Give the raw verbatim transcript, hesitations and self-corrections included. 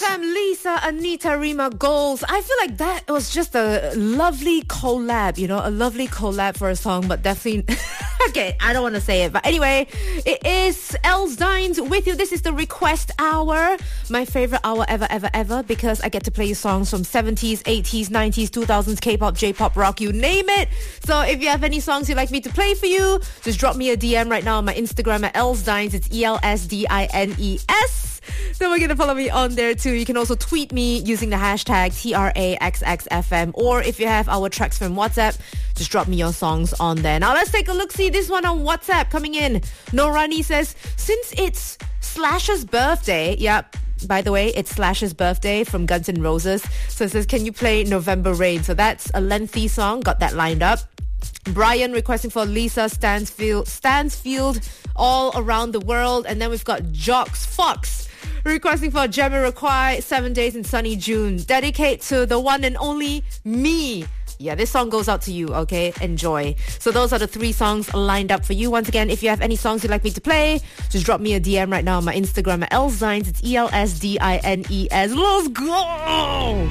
F M, Lisa, Anita, Rima, Goals. I feel like that was just a lovely collab, you know, a lovely collab for a song, but definitely... okay, I don't want to say it, but anyway, it is Els Dines with you. This is the Request Hour, my favorite hour ever, ever, ever, because I get to play you songs from seventies, eighties, nineties, two thousands, K-pop, J-pop, rock, you name it. So if you have any songs you'd like me to play for you, just drop me a D M right now on my Instagram at Els Dines. It's E L S D I N E S. Then we're going to follow me on there too. You can also tweet me using the hashtag T R A X X F M, or if you have our tracks from WhatsApp, just drop me your songs on there. Now let's take a look. See this one on WhatsApp coming in. Norani says, since it's Slash's birthday, yep, by the way, it's Slash's birthday from Guns N' Roses. So it says, can you play November Rain? So that's a lengthy song. Got that lined up. Brian requesting for Lisa Stansfield, Stansfield, All Around the World. And then we've got Jocks Fox requesting for Jamiroquai, Seven Days in Sunny June. Dedicate to the one and only me. Yeah, this song goes out to you, okay? Enjoy. So those are the three songs lined up for you. Once again, if you have any songs you'd like me to play, just drop me a D M right now on my Instagram at Els Dines. It's E L S D I N E S. Let's go!